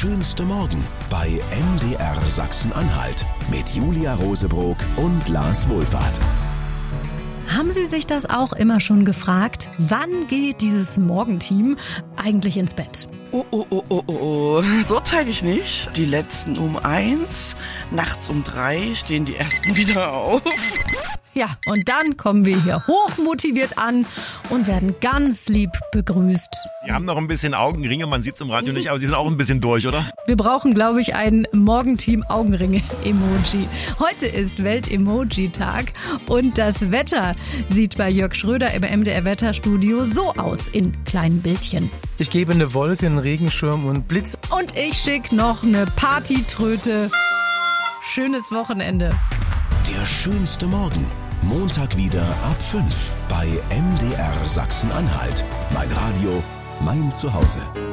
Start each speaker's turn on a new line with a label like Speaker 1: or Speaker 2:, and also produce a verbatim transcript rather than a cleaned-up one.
Speaker 1: schönste Morgen bei M D R Sachsen-Anhalt mit Julia Rosebrock und Lars Wohlfahrt.
Speaker 2: Haben Sie sich das auch immer schon gefragt? Wann geht dieses Morgenteam eigentlich ins Bett?
Speaker 3: Oh, oh, oh, oh, oh, so zeige ich nicht. Die letzten um eins, nachts um drei stehen die ersten wieder auf.
Speaker 2: Ja, und dann kommen wir hier hochmotiviert an und werden ganz lieb begrüßt.
Speaker 4: Die haben noch ein bisschen Augenringe, man sieht es im Radio nicht, aber sie sind auch ein bisschen durch, oder?
Speaker 2: Wir brauchen, glaube ich, ein Morgenteam-Augenringe-Emoji. Heute ist Welt-Emoji-Tag und das Wetter sieht bei Jörg Schröder im M D R-Wetterstudio so aus in kleinen Bildchen.
Speaker 5: Ich gebe eine Wolke, einen Regenschirm und Blitz.
Speaker 2: Und ich schicke noch eine Partytröte. Schönes Wochenende.
Speaker 1: Der schönste Morgen. Montag wieder ab fünf bei M D R Sachsen-Anhalt. Mein Radio, mein Zuhause.